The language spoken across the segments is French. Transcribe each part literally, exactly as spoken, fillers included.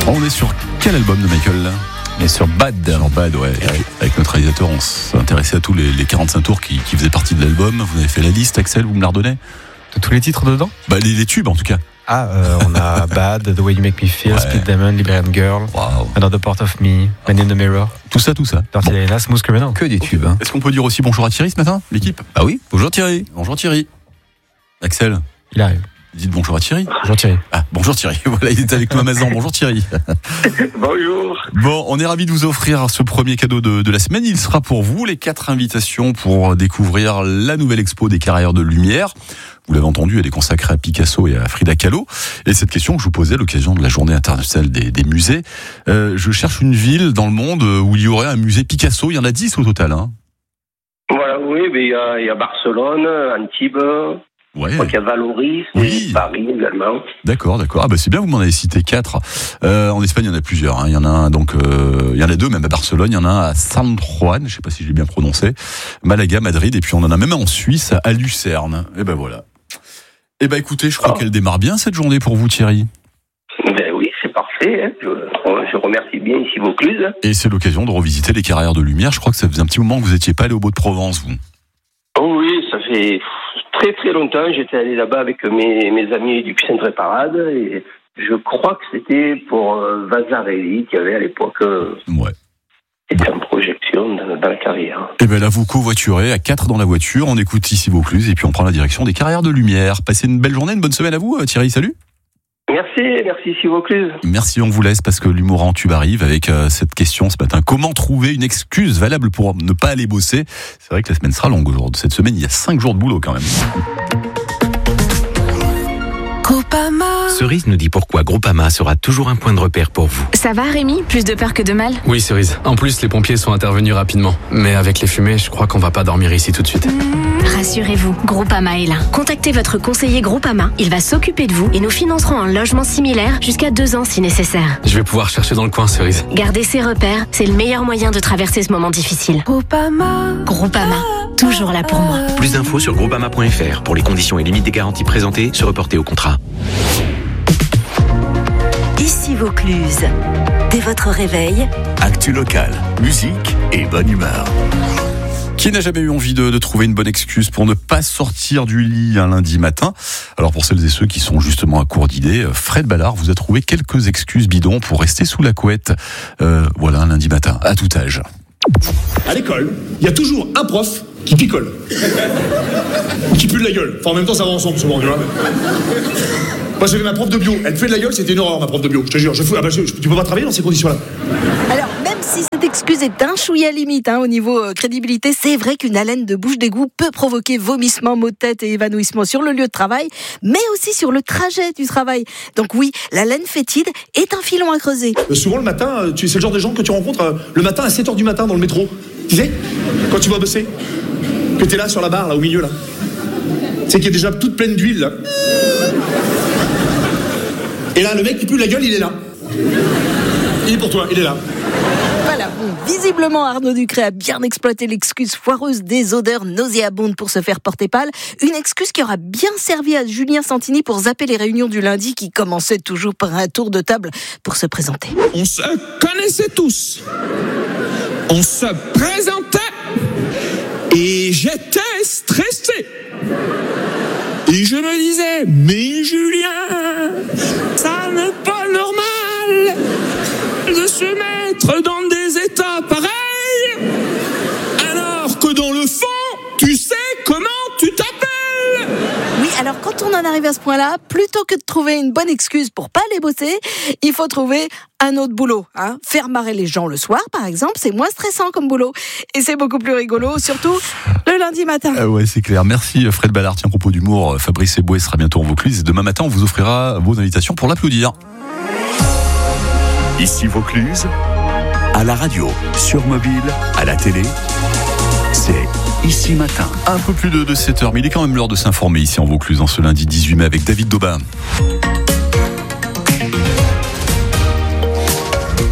On est sur quel album de Michael là ? On est sur Bad. Sur Bad, ouais. Avec, avec notre réalisateur, on s'est intéressé à tous les, les quarante-cinq tours qui, qui faisaient partie de l'album. Vous avez fait la liste, Axel, vous me la redonnez ? De tous les titres dedans ? Bah, les, les tubes en tout cas. Ah, euh, on a Bad, The Way You Make Me Feel, Ouais. Split Diamond, Liberian Girl, Wow. Another Part of Me, Man in the Mirror, Tout ça, tout ça. Dirty Diana, Smooth Criminal. Que des tubes. Hein. Est-ce qu'on peut dire aussi bonjour à Thierry ce matin, l'équipe ? Ah oui, bonjour Thierry. Bonjour Thierry. Axel, Il arrive. dites bonjour à Thierry. Bonjour Thierry. Ah, bonjour Thierry. Voilà, il est avec nous à Mazan. Bonjour Thierry. Bonjour. Bon, on est ravis de vous offrir ce premier cadeau de, de la semaine. Il sera pour vous les quatre invitations pour découvrir la nouvelle expo des Carrières de Lumière. Vous l'avez entendu, elle est consacrée à Picasso et à Frida Kahlo. Et cette question que je vous posais à l'occasion de la journée internationale des, des musées, euh, je cherche une ville dans le monde où il y aurait un musée Picasso. Il y en a dix au total, hein. Voilà, oui, mais il y a, il y a Barcelone, Antibes, Ouais. je crois qu'il y a Valoris, Oui. et Paris également. D'accord, d'accord. Ah bah c'est bien, vous m'en avez cité quatre. Euh, en Espagne, il y en a plusieurs. Hein. Il y en a un, donc euh, il y en a deux, même à Barcelone. Il y en a un à San Juan, je sais pas si j'ai bien prononcé, Malaga, Madrid, et puis on en a même un en Suisse, à Lucerne. Et ben voilà. Et ben écoutez, je crois Oh. qu'elle démarre bien cette journée pour vous, Thierry. Ben oui, c'est parfait. Hein. Je, je remercie bien ici Vaucluse. Et c'est l'occasion de revisiter les Carrières de Lumière. Je crois que ça faisait un petit moment que vous n'étiez pas allé au Beau-de-Provence, vous. Oh oui, ça fait très très longtemps. J'étais allé là-bas avec mes, mes amis du Centre Parade et je crois que c'était pour euh, Vasarely qui avait à l'époque euh, Ouais. été en projection dans, dans la carrière. Et ben là, vous covoiturez à quatre dans la voiture. On écoute ici Vaucluse et puis on prend la direction des Carrières de Lumière. Passez une belle journée, une bonne semaine à vous, euh, Thierry. Salut. Merci, merci ici Vaucluse. Merci, on vous laisse parce que l'humour en tube arrive avec euh, cette question ce matin. Comment trouver une excuse valable pour ne pas aller bosser ? C'est vrai que la semaine sera longue aujourd'hui. Cette semaine, il y a cinq jours de boulot quand même. Groupama. Cerise nous dit pourquoi Groupama sera toujours un point de repère pour vous. Ça va Rémi ? Plus de peur que de mal ? Oui, Cerise. En plus, les pompiers sont intervenus rapidement. Mais avec les fumées, je crois qu'on va pas dormir ici tout de suite. Rassurez-vous, Groupama est là. Contactez votre conseiller Groupama. Il va s'occuper de vous et nous financerons un logement similaire jusqu'à deux ans si nécessaire. Je vais pouvoir chercher dans le coin, Cerise. Gardez ces repères, c'est le meilleur moyen de traverser ce moment difficile. Groupama. Groupama, toujours là pour moi. Plus d'infos sur groupama point f r. Pour les conditions et limites des garanties présentées, se reporter au contrat. Ici Vaucluse. Dès votre réveil, Actu locale, musique et bonne humeur. Qui n'a jamais eu envie de, de trouver une bonne excuse pour ne pas sortir du lit un lundi matin ? Alors pour celles et ceux qui sont justement à court d'idées, Fred Ballard vous a trouvé quelques excuses bidons pour rester sous la couette. Euh, voilà, un lundi matin, à tout âge. À l'école, il y a toujours un prof qui picole. Ou qui pue de la gueule. Enfin, en même temps, ça va ensemble, souvent, tu vois. Moi, j'avais ma prof de bio. Elle puait de la gueule, c'était une horreur, ma prof de bio. Je te jure, je fous. Ah bah, je, je, tu peux pas travailler dans ces conditions-là. Alors, même si cette excuse est un chouïa limite hein, au niveau euh, crédibilité, c'est vrai qu'une haleine de bouche d'égout peut provoquer vomissements, maux de tête et évanouissement sur le lieu de travail, mais aussi sur le trajet du travail. Donc oui, la laine fétide est un filon à creuser. Euh, souvent, le matin, euh, tu, c'est le genre de gens que tu rencontres euh, le matin à sept heures du matin dans le métro. Tu sais, quand tu vas bosser, que t'es là sur la barre, là, au milieu, là. Tu sais qu'il est déjà toute pleine d'huile, là. Et là, le mec qui pue la gueule, il est là. Il est pour toi, il est là. Voilà, bon, visiblement Arnaud Ducré a bien exploité l'excuse foireuse des odeurs nauséabondes pour se faire porter pâle. Une excuse qui aura bien servi à Julien Santini pour zapper les réunions du lundi qui commençaient toujours par un tour de table pour se présenter. On se connaissait tous. On se présentait. Et j'étais stressé. Et je me disais, mais Julien, ça n'est pas normal de se mettre dans des états pareils, alors que dans le fond, tu sais comment tu t'appelles. Oui, alors quand on en arrive à ce point-là, plutôt que de trouver une bonne excuse pour pas aller bosser, il faut trouver un autre boulot. Hein. Faire marrer les gens le soir, par exemple, c'est moins stressant comme boulot. Et c'est beaucoup plus rigolo, surtout le lundi matin. Ah ouais, c'est clair. Merci Fred Ballard. Tiens, à propos d'humour, Fabrice Eboué sera bientôt en Vaucluse. Et demain matin, on vous offrira vos invitations pour l'applaudir. Ici Vaucluse, à la radio, sur mobile, à la télé, c'est Ici Matin. Un peu plus de, de sept heures, mais il est quand même l'heure de s'informer ici en Vaucluse en ce lundi dix-huit mai avec David Daubin.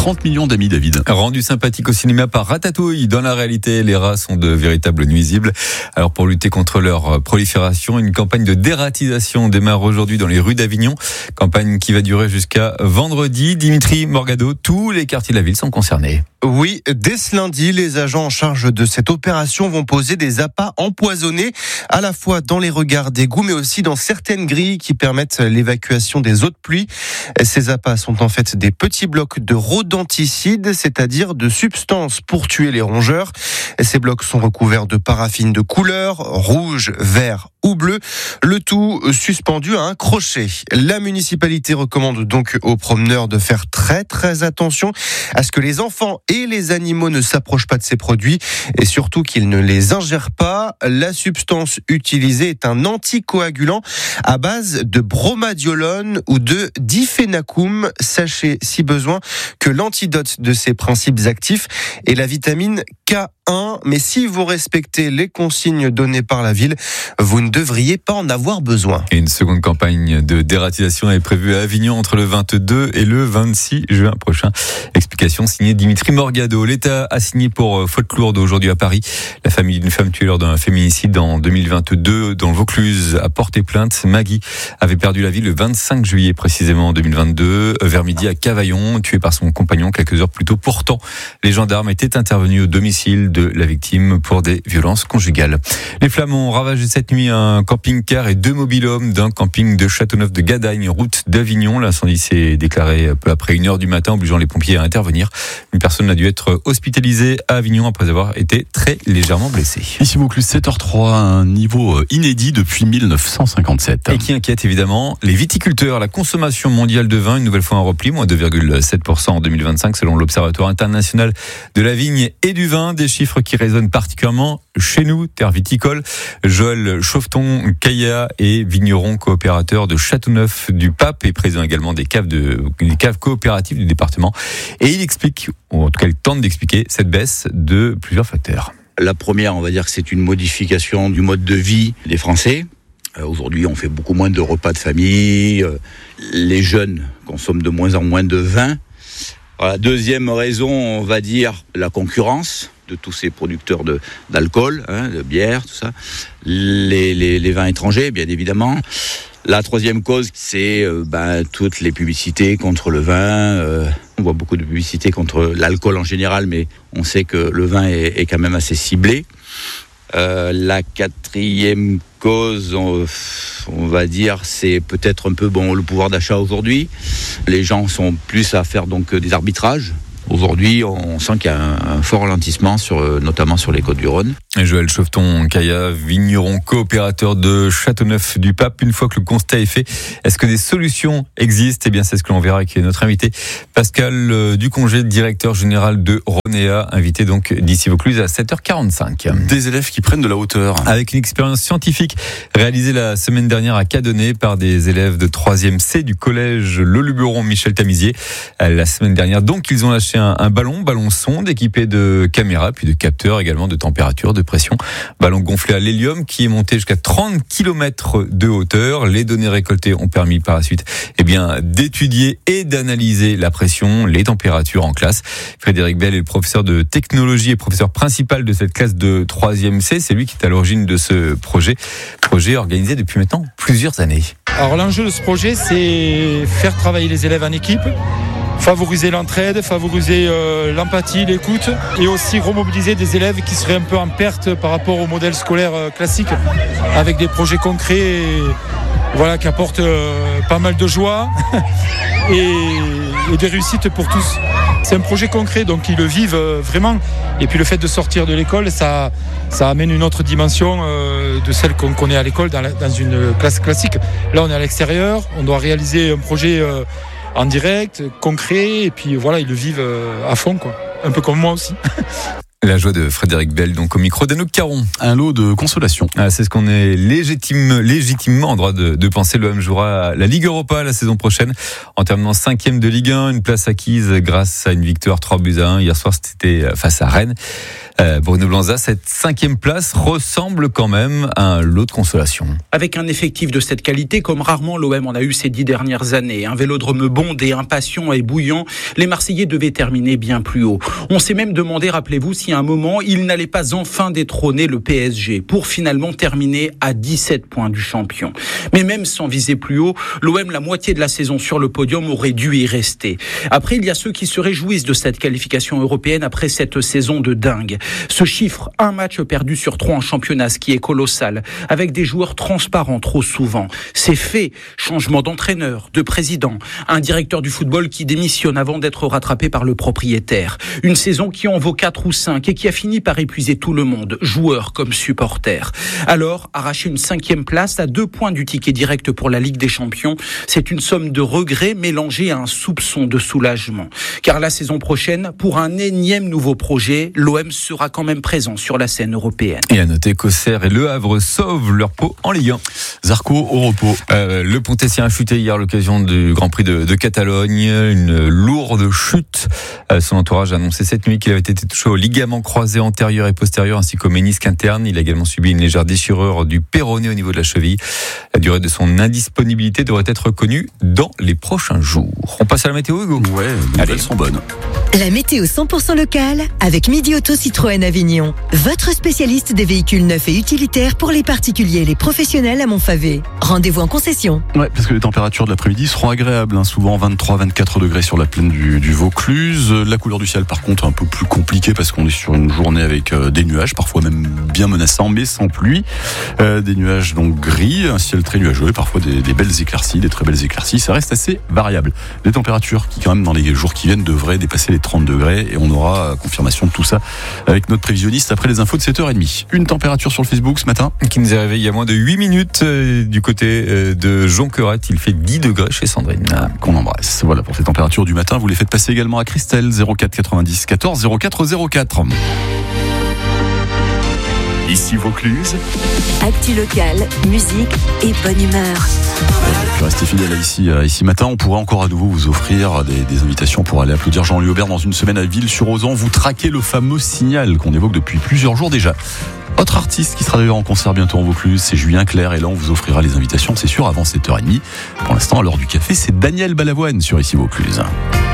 trente millions d'amis, David. Rendu sympathique au cinéma par Ratatouille. Dans la réalité, les rats sont de véritables nuisibles. Alors pour lutter contre leur prolifération, une campagne de dératisation démarre aujourd'hui dans les rues d'Avignon. Campagne qui va durer jusqu'à vendredi. Dimitri Morgado, tous les quartiers de la ville sont concernés. Oui, dès ce lundi, les agents en charge de cette opération vont poser des appâts empoisonnés, à la fois dans les regards d'égouts, mais aussi dans certaines grilles qui permettent l'évacuation des eaux de pluie. Ces appâts sont en fait des petits blocs de rodenticides, c'est-à-dire de substances pour tuer les rongeurs. Ces blocs sont recouverts de paraffine de couleur, rouge, vert ou bleu, le tout suspendu à un crochet. La municipalité recommande donc aux promeneurs de faire très très attention à ce que les enfants et les animaux ne s'approchent pas de ces produits et surtout qu'ils ne les ingèrent pas. La substance utilisée est un anticoagulant à base de bromadiolone ou de diphénacum. Sachez si besoin que l'antidote de ces principes actifs est la vitamine K un, mais si vous respectez les consignes données par la ville, vous ne devriez pas en avoir besoin. Et une seconde campagne de dératisation est prévue à Avignon entre le vingt-deux et le vingt-six juin prochain. Explication signée Dimitri Morgado. L'État a signé pour faute lourde aujourd'hui à Paris. La famille d'une femme tuée lors d'un féminicide en deux mille vingt-deux dans le Vaucluse a porté plainte. Maggie avait perdu la vie le vingt-cinq juillet précisément en deux mille vingt-deux, vers midi à Cavaillon, tuée par son compagnon quelques heures plus tôt. Pourtant, les gendarmes étaient intervenus au domicile de la victime pour des violences conjugales. Les flammes ont ravagé cette nuit un camping-car et deux mobil-hommes d'un camping de Châteauneuf de Gadagne, route d'Avignon. L'incendie s'est déclaré peu après une heure du matin, obligeant les pompiers à intervenir. Une personne a dû être hospitalisée à Avignon après avoir été très légèrement blessée. Ici Vaucluse, sept heures trois, un niveau inédit depuis mille neuf cent cinquante-sept. Et qui inquiète évidemment les viticulteurs. La consommation mondiale de vin, une nouvelle fois en repli, moins deux virgule sept pour cent en deux mille vingt-cinq selon l'Observatoire international de la vigne et du vin. Des chiffres qui résonnent particulièrement chez nous, terre viticole. Joël Chauveton-Caillat est vigneron coopérateur de Châteauneuf du Pape et président également des caves, de, des caves coopératives du département. Et il explique, ou en tout cas il tente d'expliquer, cette baisse de plusieurs facteurs. La première, on va dire que c'est une modification du mode de vie des Français. Euh, aujourd'hui, on fait beaucoup moins de repas de famille. Euh, les jeunes consomment de moins en moins de vin. La deuxième raison, on va dire la concurrence de tous ces producteurs de, d'alcool, hein, de bière, tout ça. Les, les, les vins étrangers, bien évidemment. La troisième cause, c'est euh, ben, toutes les publicités contre le vin. Euh, on voit beaucoup de publicités contre l'alcool en général, mais on sait que le vin est, est quand même assez ciblé. Euh, la quatrième cause, on, on va dire, c'est peut-être un peu bon le pouvoir d'achat aujourd'hui. Les gens sont plus à faire donc des arbitrages. Aujourd'hui, on sent qu'il y a un, un fort ralentissement, sur, notamment sur les Côtes-du-Rhône. Joël Chauveton-Caillat, vigneron coopérateur de Châteauneuf du Pape. Une fois que le constat est fait, est-ce que des solutions existent ? Eh bien, c'est ce que l'on verra avec notre invité Pascal Ducongé, directeur général de Ronea, invité donc d'ici Vaucluse à sept heures quarante-cinq. Des élèves qui prennent de la hauteur. Avec une expérience scientifique réalisée la semaine dernière à Cadonnet par des élèves de troisième C du collège Le Luberon Michel Tamizier. La semaine dernière, donc, ils ont lâché un, un ballon, ballon sonde équipé de caméras, puis de capteurs également de température, de pression. Ballon gonflé à l'hélium qui est monté jusqu'à trente kilomètres de hauteur. Les données récoltées ont permis par la suite eh bien, d'étudier et d'analyser la pression, les températures en classe. Frédéric Bell est le professeur de technologie et professeur principal de cette classe de troisième C. C'est lui qui est à l'origine de ce projet, projet organisé depuis maintenant plusieurs années. Alors l'enjeu de ce projet, c'est faire travailler les élèves en équipe, favoriser l'entraide, favoriser euh, l'empathie, l'écoute et aussi remobiliser des élèves qui seraient un peu en perte par rapport au modèle scolaire euh, classique avec des projets concrets et, voilà, qui apportent euh, pas mal de joie et, et des réussites pour tous. C'est un projet concret, donc ils le vivent euh, vraiment. Et puis le fait de sortir de l'école, ça, ça amène une autre dimension euh, de celle qu'on connaît à l'école dans, la, dans une classe classique. Là, on est à l'extérieur, on doit réaliser un projet euh, en direct, concret, et puis voilà, ils le vivent euh, à fond, quoi. Un peu comme moi aussi. La joie de Frédéric Bell, donc au micro d'Anouk Caron. Un lot de consolation. Ah, c'est ce qu'on est légitime, légitimement en droit de, de penser. L'O M jouera la Ligue Europa la saison prochaine en terminant cinquième de Ligue un. Une place acquise grâce à une victoire trois buts à un. Hier soir, c'était face à Rennes. Euh, Bruno Blanza, cette cinquième place ressemble quand même à un lot de consolation. Avec un effectif de cette qualité, comme rarement l'O M en a eu ces dix dernières années, un vélodrome bondé, impatient et bouillant, les Marseillais devaient terminer bien plus haut. On s'est même demandé, rappelez-vous, si à un moment, ils n'allaient pas enfin détrôner le P S G, pour finalement terminer à dix-sept points du champion. Mais même sans viser plus haut, l'O M, la moitié de la saison sur le podium, aurait dû y rester. Après, il y a ceux qui se réjouissent de cette qualification européenne après cette saison de dingue. Ce chiffre, un match perdu sur trois en championnat, ce qui est colossal, avec des joueurs transparents trop souvent. C'est fait. Changement d'entraîneur, de président, un directeur du football qui démissionne avant d'être rattrapé par le propriétaire. Une saison qui en vaut quatre ou cinq et qui a fini par épuiser tout le monde, joueurs comme supporters. Alors, arracher une cinquième place à deux points du ticket direct pour la Ligue des Champions, c'est une somme de regrets mélangée à un soupçon de soulagement. Car la saison prochaine, pour un énième nouveau projet, l'O M sera quand même présent sur la scène européenne. Et à noter qu'Auxerre et Le Havre sauvent leur peau en Ligue un. Zarco au repos. Euh, le Pontessien a chuté hier à l'occasion du Grand Prix de, de Catalogne. Une lourde chute. Euh, son entourage a annoncé cette nuit qu'il avait été touché au ligament croisé antérieur et postérieur ainsi qu'au ménisque interne. Il a également subi une légère déchirure du péroné au niveau de la cheville. La durée de son indisponibilité devrait être connue dans les prochains jours. On passe à la météo, Hugo. Ouais, les nouvelles sont bonnes. La météo cent pour cent locale avec Midi Auto Citroën Avignon. Votre spécialiste des véhicules neufs et utilitaires pour les particuliers et les professionnels à Montfavet. Rendez-vous en concession. Ouais, parce que les températures de l'après-midi seront agréables, hein, souvent vingt-trois à vingt-quatre degrés sur la plaine du, du Vaucluse. La couleur du ciel, par contre, un peu plus compliquée parce qu'on est sur une journée avec euh, des nuages, parfois même bien menaçants, mais sans pluie. Euh, des nuages donc gris, un ciel très nuageux, parfois des, des belles éclaircies, des très belles éclaircies. Ça reste assez variable. Les températures qui, quand même, dans les jours qui viennent, devraient dépasser les trente degrés et on aura confirmation de tout ça avec notre prévisionniste après les infos de sept heures trente. Une température sur le Facebook ce matin qui nous est réveillée il y a moins de huit minutes euh, du côté euh, de Jonquerette. Il fait dix degrés chez Sandrine. Ah, qu'on embrasse. Voilà pour ces températures du matin. Vous les faites passer également à Christelle, zéro quatre quatre-vingt-dix quatorze zéro quatre zéro quatre. Ici Vaucluse. Actu locale, musique et bonne humeur. Puis restez fidèles à ici, à ici matin. On pourra encore à nouveau vous offrir des, des invitations pour aller applaudir Jean-Louis Aubert dans une semaine à Ville-sur-Ozan. Vous traquez le fameux Signal qu'on évoque depuis plusieurs jours déjà. Autre artiste qui sera d'ailleurs en concert bientôt en Vaucluse, c'est Julien Clerc. Et là, on vous offrira les invitations, c'est sûr, avant sept heures trente. Pour l'instant, à l'heure du café, c'est Daniel Balavoine sur Ici Vaucluse.